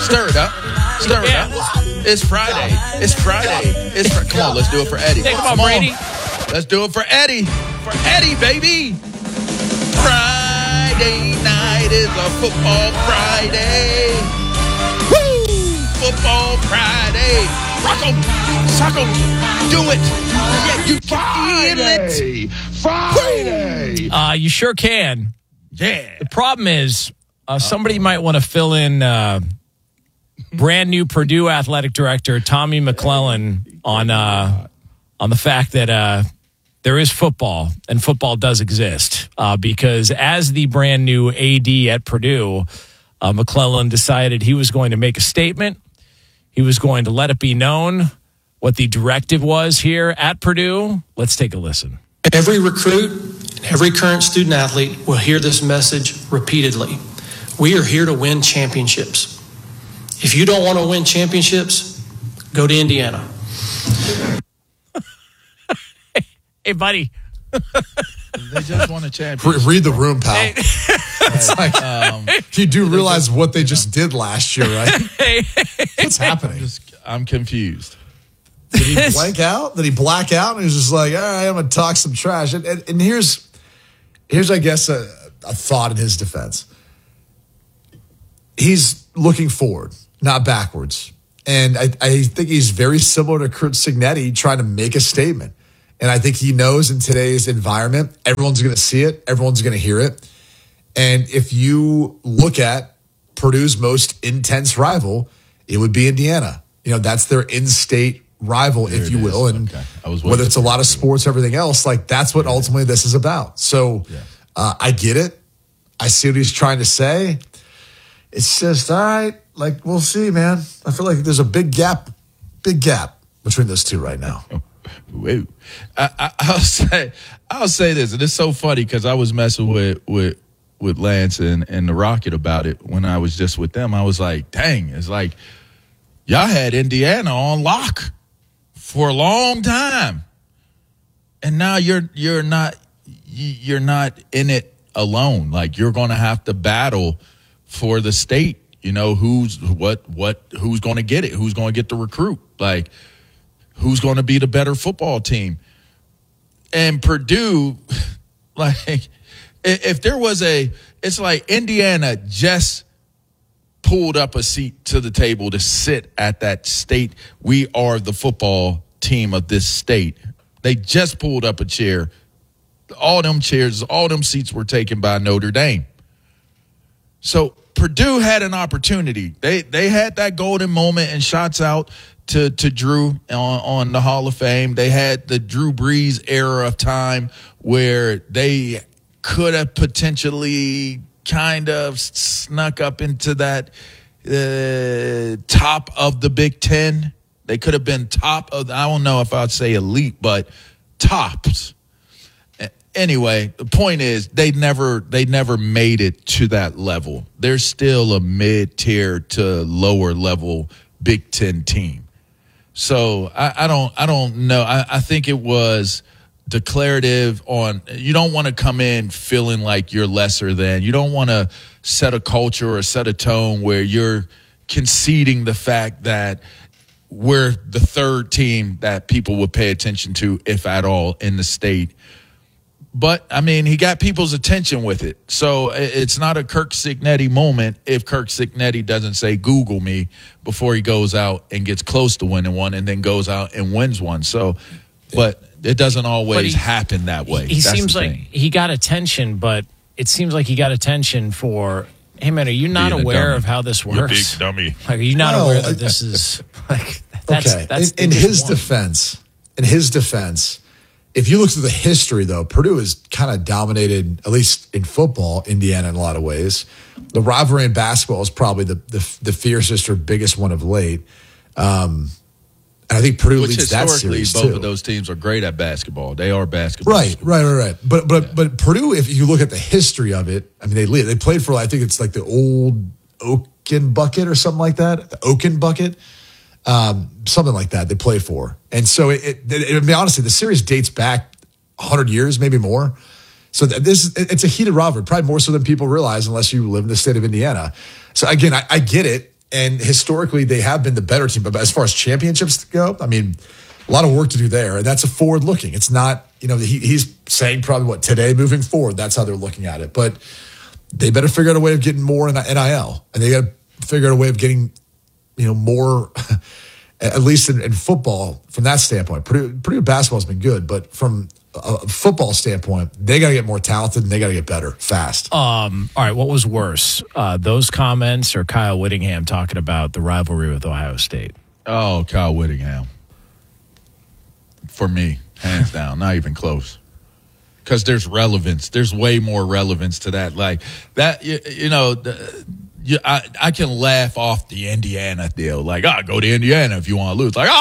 Stir it up. Stir it up. It's Friday. Come on, let's do it for Eddie. Come on, Brady. Let's do it for Eddie. For Eddie, baby. Friday night is a football Friday. Woo! Football Friday. Rock 'em. Sock 'em. Do it. Yeah, you can feel it. Friday. You sure can. Yeah. The problem is somebody might want to fill in brand new Purdue athletic director Tommy McClellan on the fact that there is football and football does exist because as the brand new AD at Purdue, McClellan decided he was going to make a statement. He was going to let it be known what the directive was here at Purdue. Let's take a listen. Every recruit and every current student athlete will hear this message repeatedly. We are here to win championships. If you don't want to win championships, go to Indiana. Hey, buddy. They just won a championship. Read the room, pal. It's like, you do realize what they just did last year, right? What's happening? I'm confused. Did he blank out? Did he black out? And he was just like, all right, I'm going to talk some trash. And here's I guess, a thought in his defense. He's looking forward, not backwards. And I think he's very similar to Curt Cignetti trying to make a statement. And I think he knows in today's environment, everyone's going to see it. Everyone's going to hear it. And if you look at Purdue's most intense rival, it would be Indiana. You know, that's their in-state rival, if you will. And whether it's a lot of sports, everything else, like that's what ultimately this is about. So I get it. I see what he's trying to say. It's just, all right, like, we'll see, man. I feel like there's a big gap between those two right now. Wait, I'll say this, and it's so funny because I was messing with Lance and the Rocket about it when I was just with them. I was like, dang, it's like y'all had Indiana on lock for a long time, and now you're not in it alone. Like you're going to have to battle for the state. You know who's going to get it? Who's going to get the recruit? Like. Who's going to be the better football team? And Purdue, like, if there was it's like Indiana just pulled up a seat to the table to sit at that state. We are the football team of this state. They just pulled up a chair. All them chairs, all them seats were taken by Notre Dame. So Purdue had an opportunity. They had that golden moment and shots out to Drew on the Hall of Fame. They had the Drew Brees era of time where they could have potentially kind of snuck up into that top of the Big Ten. They could have been top of, I don't know if I'd say elite, but tops. Anyway, the point is they never made it to that level. They're still a mid-tier to lower level Big Ten team. So I don't know. I think it was declarative on, you don't want to come in feeling like you're lesser than. You don't want to set a culture or set a tone where you're conceding the fact that we're the third team that people would pay attention to, if at all, in the state. But, I mean, he got people's attention with it. So it's not a Curt Cignetti moment if Curt Cignetti doesn't say, Google me, before he goes out and gets close to winning one and then goes out and wins one. So, but it doesn't always happen that way. He seems like he got attention, but it seems like he got attention for, hey, man, are you not aware of how this works? You big dummy. Like, are you not aware that this is, like, that's in his defense, if you look through the history, though, Purdue has kind of dominated, at least in football, Indiana in a lot of ways. The rivalry in basketball is probably the fiercest or biggest one of late. And I think Purdue leads that series, both too. of those teams are great at basketball. They are basketball. Right. But Purdue, if you look at the history of it, I mean, they played for, I think it's like the old Oaken Bucket or something like that, the Oaken Bucket. Something like that they play for. And so honestly, the series dates back 100 years, maybe more. So it's a heated rivalry, probably more so than people realize unless you live in the state of Indiana. So again, I get it. And historically, they have been the better team. But as far as championships go, I mean, a lot of work to do there. And that's a forward looking. It's not, he's saying probably today moving forward, that's how they're looking at it. But they better figure out a way of getting more in NIL. And they got to figure out a way of getting, more, at least in football from that standpoint. Purdue basketball has been good, but from a football standpoint, they got to get more talented and they got to get better fast. All right, what was worse, those comments or Kyle Whittingham talking about the rivalry with Ohio State? Oh, Kyle Whittingham. For me, hands down, not even close. Because there's relevance. There's way more relevance to that. Like that, I can laugh off the Indiana deal. Like, go to Indiana if you want to lose. Like,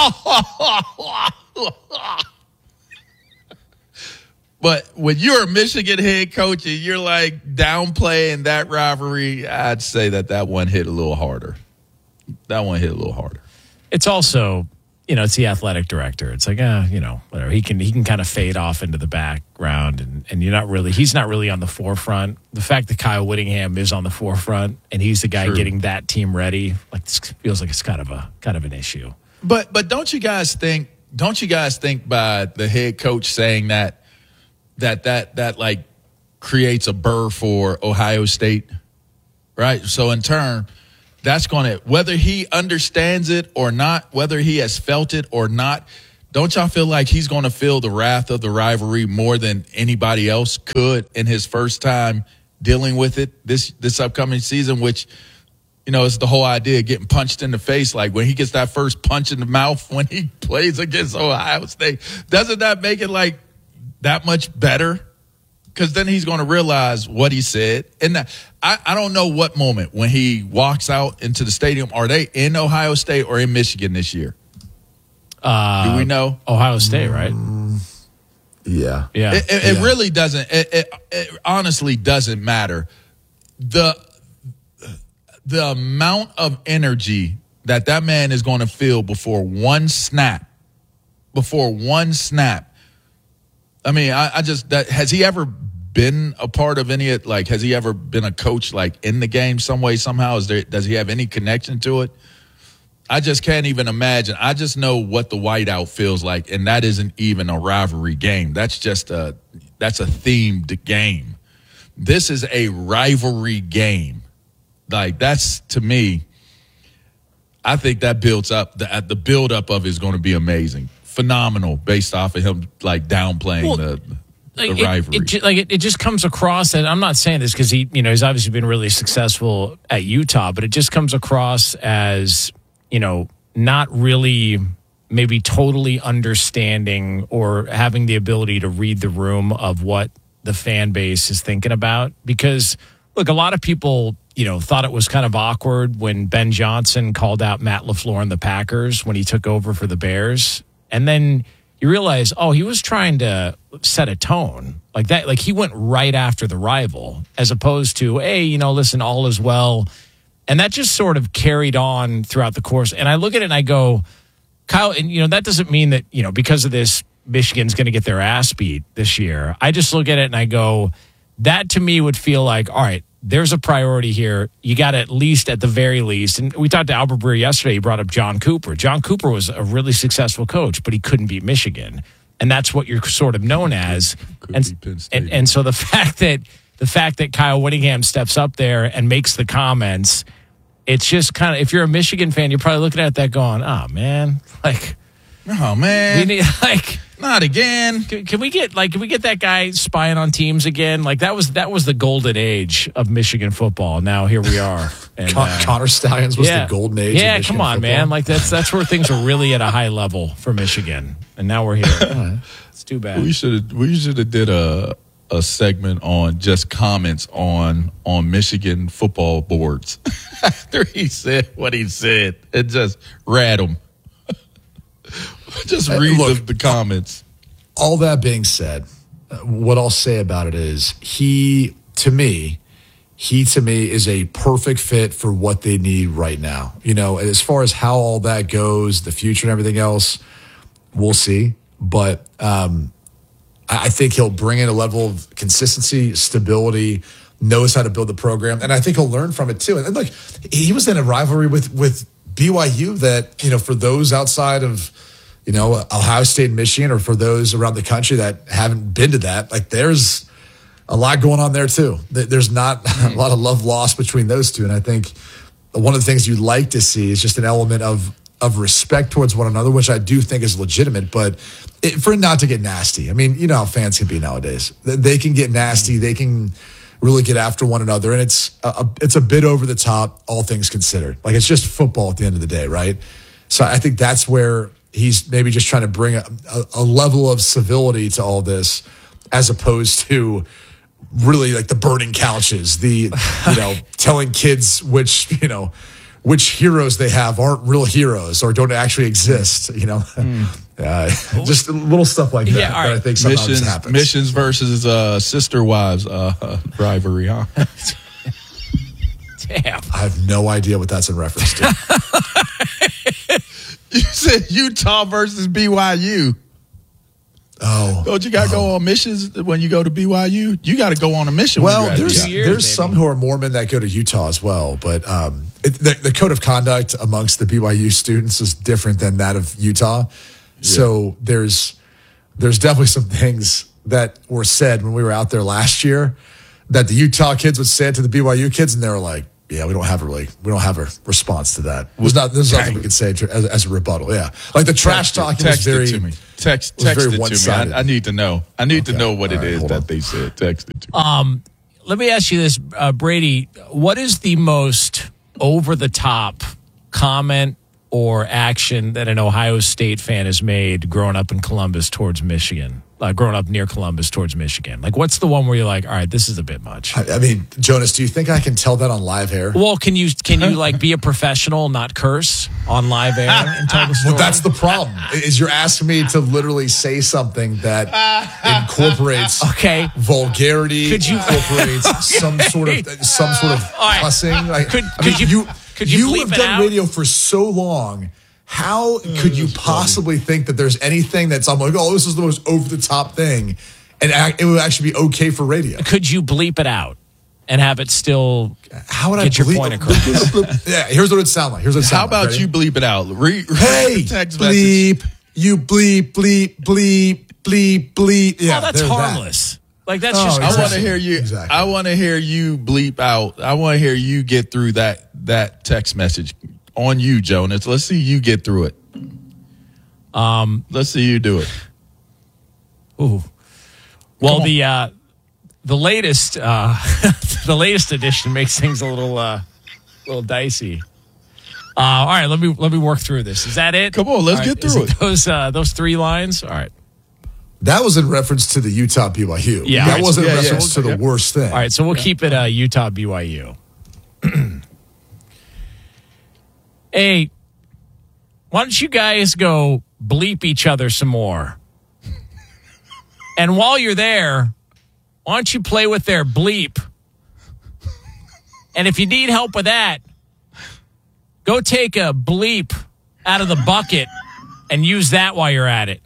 But when you're a Michigan head coach and you're like downplaying that rivalry, I'd say that one hit a little harder. That one hit a little harder. It's also, it's the athletic director. It's like, whatever. He can kind of fade off into the background and he's not really on the forefront. The fact that Kyle Whittingham is on the forefront and he's the guy getting that team ready, like this feels like it's kind of an issue. But don't you guys think by the head coach saying that like creates a burr for Ohio State, right? So in turn, that's going to, whether he understands it or not, whether he has felt it or not, don't y'all feel like he's going to feel the wrath of the rivalry more than anybody else could in his first time dealing with it this upcoming season, which, is the whole idea of getting punched in the face. Like when he gets that first punch in the mouth when he plays against Ohio State, doesn't that make it like that much better? Because then he's going to realize what he said. And I don't know what moment when he walks out into the stadium, are they in Ohio State or in Michigan this year? Do we know? Ohio State, right? Yeah. It really doesn't. It honestly doesn't matter. The amount of energy that man is going to feel before one snap. I mean, has he ever been a part of any, like, has he ever been a coach, like, in the game some way, somehow? Does he have any connection to it? I just can't even imagine. I just know what the whiteout feels like, and that isn't even a rivalry game. That's just that's a themed game. This is a rivalry game. Like, that's, to me, I think that builds up, the build-up of it is going to be amazing. Phenomenal based off of him, like, downplaying the rivalry. It just comes across, and I'm not saying this because he's obviously been really successful at Utah, but it just comes across as, not really maybe totally understanding or having the ability to read the room of what the fan base is thinking about. Because, look, a lot of people, thought it was kind of awkward when Ben Johnson called out Matt LaFleur and the Packers when he took over for the Bears. And then you realize, he was trying to set a tone like that. Like, he went right after the rival as opposed to, hey, listen, all is well. And that just sort of carried on throughout the course. And I look at it and I go, Kyle, and, that doesn't mean that, because of this, Michigan's going to get their ass beat this year. I just look at it and I go, that to me would feel like, all right, there's a priority here. You got to at the very least. And we talked to Albert Breer yesterday. He brought up John Cooper. John Cooper was a really successful coach, but he couldn't beat Michigan. And that's what you're sort of known as. And so the fact that Kyle Whittingham steps up there and makes the comments, it's just kind of, if you're a Michigan fan, you're probably looking at that going, oh man, we need, not again. Can we get that guy spying on teams again? Like, that was the golden age of Michigan football. Now here we are. And, Connor Stallions was the golden age. Yeah, of Michigan come on, football. man. Like, that's where things are really at a high level for Michigan, and now we're here. It's too bad. We should have did a segment on just comments on Michigan football boards after he said what he said, and just read them. Just read the comments. All that being said, what I'll say about it is he to me is a perfect fit for what they need right now. As far as how all that goes, the future and everything else, we'll see. But I think he'll bring in a level of consistency, stability, knows how to build the program, and I think he'll learn from it too. And look, he was in a rivalry with BYU that, for those outside of, Ohio State and Michigan, or for those around the country that haven't been to that, like there's a lot going on there too. There's not a lot of love lost between those two. And I think one of the things you'd like to see is just an element of respect towards one another, which I do think is legitimate, but for it not to get nasty. I mean, you know how fans can be nowadays. They can get nasty. They can really get after one another. And it's a bit over the top, all things considered. Like, it's just football at the end of the day, right? So I think that's where he's maybe just trying to bring a level of civility to all this, as opposed to really like the burning couches, the, telling kids which heroes they have aren't real heroes or don't actually exist, just little stuff like that. Yeah, all right. That I think sometimes happens. Missions versus sister wives rivalry, huh? Damn. I have no idea what that's in reference to. You said Utah versus BYU. Oh, Don't you got to go on missions when you go to BYU? You got to go on a mission. well, when you're at there's some who are Mormon that go to Utah as well, but the code of conduct amongst the BYU students is different than that of Utah. Yeah. So there's definitely some things that were said when we were out there last year that the Utah kids would say to the BYU kids, and they were like, "Yeah, we don't have a response to that. There's nothing we can say as a rebuttal." Yeah, like the trash talking was very. Text it to me. Text it to me. I need to know. I need to know what it is that they said. Text it to me. Let me ask you this, Brady. What is the most over-the-top comment or action that an Ohio State fan has made growing up in Columbus towards Michigan? Growing up near Columbus towards Michigan? Like, what's the one where you're like, all right, this is a bit much? I mean, Jonas, do you think I can tell that on live air? Well, can you like be a professional, not curse on live air and tell the story? Well, that's the problem. Is you're asking me to literally say something that incorporates vulgarity, incorporates some sort of cussing. Like, could you have done radio for so long. How could you possibly think that there's anything that's, I'm like, oh, this is the most over-the-top thing, and it would actually be okay for radio? Could you bleep it out and have it still get your point across? Yeah, here's what it sound like. How about you bleep it out? Hey, text bleep, you bleep, bleep, bleep, bleep, bleep. Yeah, that's harmless. Like, that's just. I want to hear you. Exactly. I want to hear you bleep out. I want to hear you get through that text message. On you, Jonas. Let's see you get through it. Let's see you do it. Ooh. Well, the latest the latest edition makes things a little dicey. All right, let me work through this. Is that it? Come on, let's get through it. Those 3 lines. All right. That was in reference to the Utah BYU. Yeah, that wasn't in reference to the worst thing. All right, so we'll keep it Utah BYU. Hey, why don't you guys go bleep each other some more? And while you're there, why don't you play with their bleep? And if you need help with that, go take a bleep out of the bucket and use that while you're at it.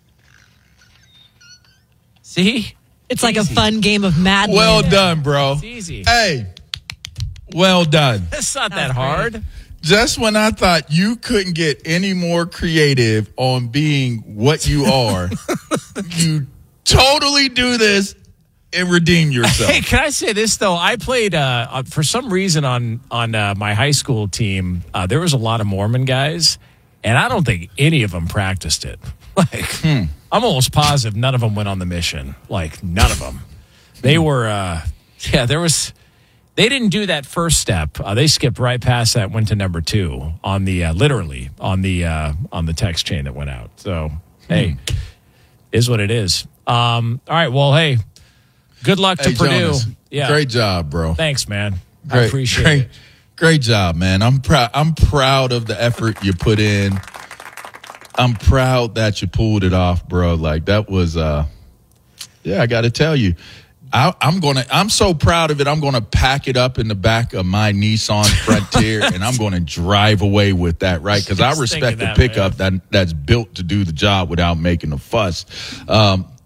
See? It's like a fun game of Madden. Well done, bro. It's easy. Hey, well done. It's not that hard. Just when I thought you couldn't get any more creative on being what you are, you totally do this and redeem yourself. Hey, can I say this, though? I played, for some reason, on my high school team, there was a lot of Mormon guys, and I don't think any of them practiced it. Like, I'm almost positive none of them went on the mission. Like, none of them. They were, they didn't do that first step. They skipped right past that, went to number 2 on the literally on the text chain that went out. So hey, is what it is. All right. Well, hey, good luck to Purdue. Jonas, yeah, great job, bro. Thanks, man. I appreciate it. Great job, man. I'm proud of the effort you put in. I'm proud that you pulled it off, bro. Like, that was I got to tell you. I'm so proud of it. I'm going to pack it up in the back of my Nissan Frontier and I'm going to drive away with that, right? Because I respect the pickup that's built to do the job without making a fuss.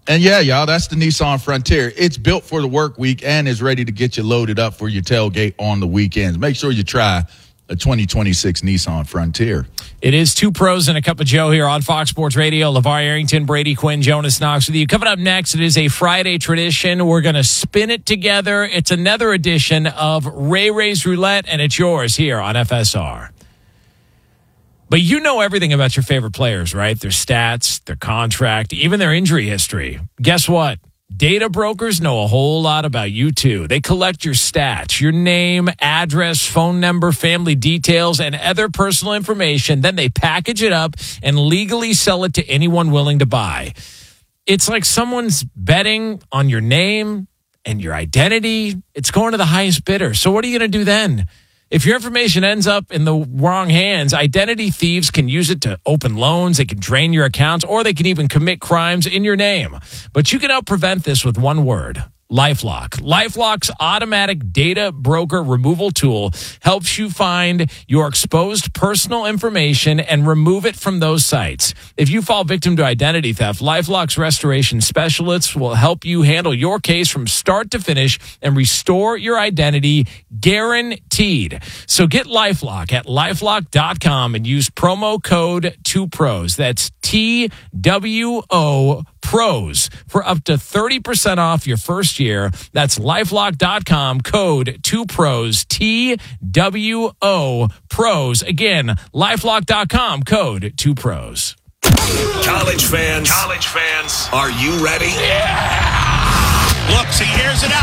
And yeah, y'all, that's the Nissan Frontier. It's built for the work week and is ready to get you loaded up for your tailgate on the weekends. Make sure you try a 2026 Nissan Frontier. It is Two Pros and a Cup of Joe here on Fox Sports Radio. LeVar Arrington, Brady Quinn, Jonas Knox with you. Coming up next, it is a Friday tradition. We're going to spin it together. It's another edition of Ray Ray's Roulette, and it's yours here on FSR. But you know everything about your favorite players, right? Their stats, their contract, even their injury history. Guess what? Data brokers know a whole lot about you, too. They collect your stats, your name, address, phone number, family details, and other personal information. Then they package it up and legally sell it to anyone willing to buy. It's like someone's betting on your name and your identity. It's going to the highest bidder. So what are you going to do then? If your information ends up in the wrong hands, identity thieves can use it to open loans, they can drain your accounts, or they can even commit crimes in your name. But you can help prevent this with one word: LifeLock. LifeLock's automatic data broker removal tool helps you find your exposed personal information and remove it from those sites. If you fall victim to identity theft, LifeLock's restoration specialists will help you handle your case from start to finish and restore your identity guaranteed. So get LifeLock at LifeLock.com and use promo code 2pros. That's TWO Pros for up to 30% off your first year. That's LifeLock.com, code 2pros, TWO Pros. Again, LifeLock.com, code 2pros. College fans, are you ready? Yeah! Looks, he airs it out.